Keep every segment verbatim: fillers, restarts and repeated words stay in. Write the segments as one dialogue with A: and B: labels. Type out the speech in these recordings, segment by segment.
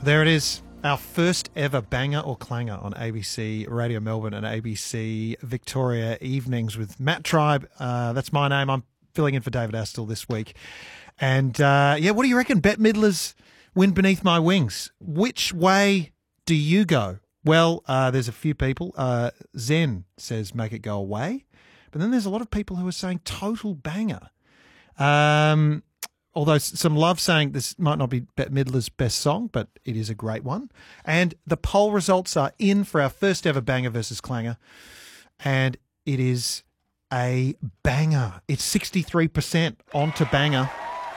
A: There it is. Our first ever banger or clanger on A B C Radio Melbourne and A B C Victoria Evenings with Matt Tribe. Uh, that's my name. I'm filling in for David Astle this week. And, uh, yeah, what do you reckon? Bette Midler's Wind Beneath My Wings. Which way do you go? Well, uh, there's a few people. Uh, Zen says make it go away. But then there's a lot of people who are saying total banger. Um... Although some love saying this might not be Bette Midler's best song, but it is a great one. And the poll results are in for our first ever banger versus clanger. And it is a banger. It's sixty-three percent onto banger.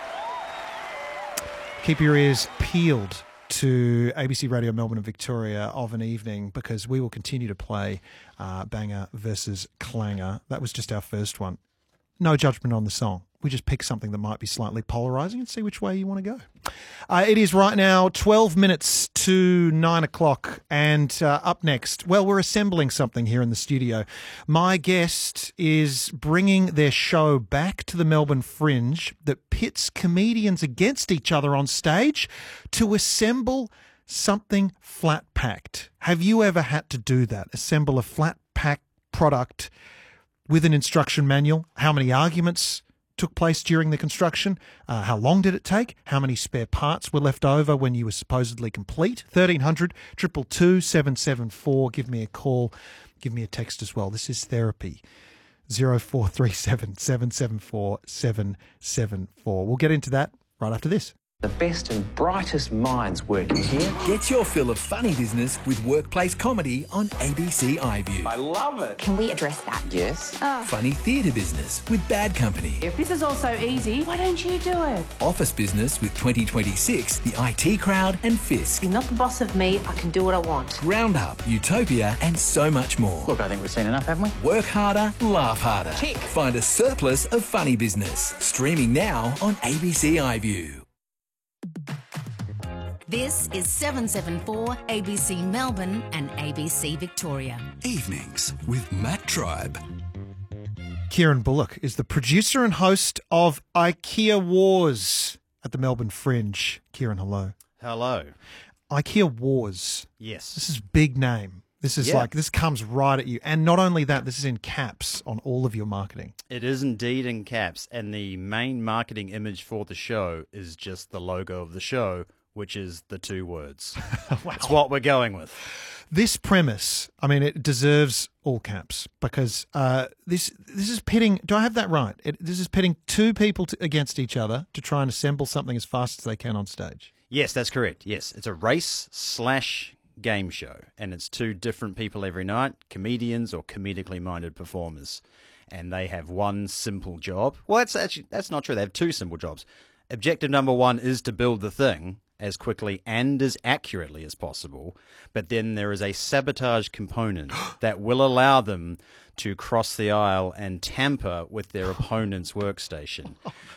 A: Keep your ears peeled to A B C Radio Melbourne and Victoria of an evening, because we will continue to play uh, banger versus clanger. That was just our first one. No judgment on the song. We just pick something that might be slightly polarising and see which way you want to go. Uh, it is right now twelve minutes to nine o'clock, and uh, up next, well, we're assembling something here in the studio. My guest is bringing their show back to the Melbourne Fringe that pits comedians against each other on stage to assemble something flat-packed. Have you ever had to do that? Assemble a flat-packed product with an instruction manual? How many arguments took place during the construction? Uh, how long did it take? How many spare parts were left over when you were supposedly complete? thirteen hundred, two two two, seven seven four. Give me a call. Give me a text as well. This is therapy. zero four three seven, seven seven four, seven seven four. We'll get into that right after this.
B: The best and brightest minds working here.
C: Get your fill of funny business with workplace comedy on A B C iView.
B: I love it.
D: Can we address that?
B: Yes.
D: Oh.
C: Funny theatre business with Bad Company.
E: If this is all so easy, why don't you do it?
C: Office business with twenty twenty-six, the I T Crowd and Fisk.
E: You're not the boss of me. I can do what I want.
C: Roundup, Utopia and so much more.
B: Look, I think we've seen enough, haven't we?
C: Work harder, laugh harder.
B: Tick.
C: Find a surplus of funny business. Streaming now on A B C iView.
F: This is seven seven four A B C Melbourne and A B C Victoria.
C: Evenings with Matt Tribe.
A: Kieran Bullock is the producer and host of IKEA Wars at the Melbourne Fringe. Kieran, hello.
G: Hello.
A: IKEA Wars.
G: Yes.
A: This is big name. This is
G: Yeah.
A: like, this comes right at you. And not only that, this is in caps on all of your marketing.
G: It is indeed in caps, and the main marketing image for the show is just the logo of the show, which is the two words.
A: Wow.
G: That's what we're going with.
A: This premise, I mean, it deserves all caps, because uh, this this is pitting, do I have that right? It, this is pitting two people to, against each other to try and assemble something as fast as they can on stage.
G: Yes, that's correct. Yes, it's a race slash game show, and it's two different people every night, comedians or comedically minded performers, and they have one simple job. Well, that's actually that's not true. They have two simple jobs. Objective number one is to build the thing as quickly and as accurately as possible, but then there is a sabotage component that will allow them to cross the aisle and tamper with their opponent's workstation.